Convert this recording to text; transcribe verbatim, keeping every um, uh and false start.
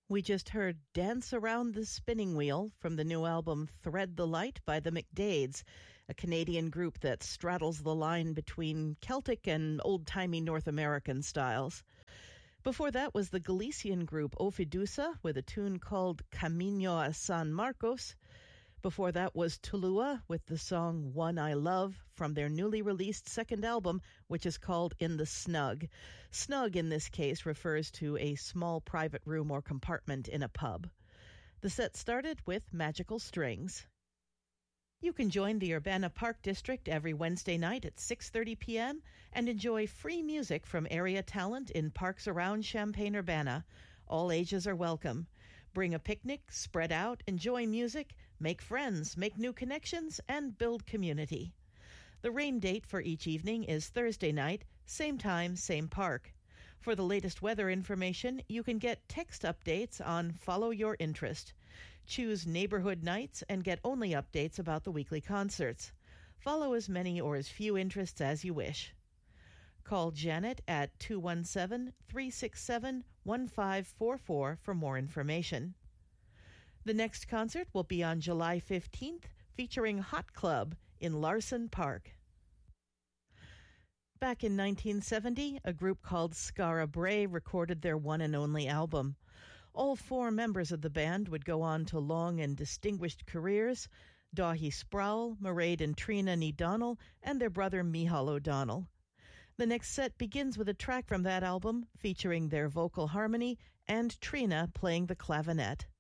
We just heard Dance Around the Spinning Wheel from the new album Thread the Light by the McDades, a Canadian group that straddles the line between Celtic and old-timey North American styles. Before that was the Galician group Ofidusa with a tune called Camino a San Marcos. Before that was Tulua with the song One I Love from their newly released second album, which is called In the Snug. Snug in this case refers to a small private room or compartment in a pub. The set started with Magical Strings. You can join the Urbana Park District every Wednesday night at six thirty p.m. and enjoy free music from area talent in parks around Champaign-Urbana. All ages are welcome. Bring a picnic, spread out, enjoy music, make friends, make new connections, and build community. The rain date for each evening is Thursday night, same time, same park. For the latest weather information, you can get text updates on Follow Your Interest. Choose Neighborhood Nights and get only updates about the weekly concerts. Follow as many or as few interests as you wish. Call Janet at two one seven, three six seven, one five four four for more information. The next concert will be on July fifteenth, featuring Hot Club in Larson Park. Back in nineteen seventy, a group called Skara Brae recorded their one and only album. All four members of the band would go on to long and distinguished careers: Daithí Sproul, Mairead and Trina Ní Donnell, and their brother Micheál O'Donnell. The next set begins with a track from that album featuring their vocal harmony and Trina playing the clavinet.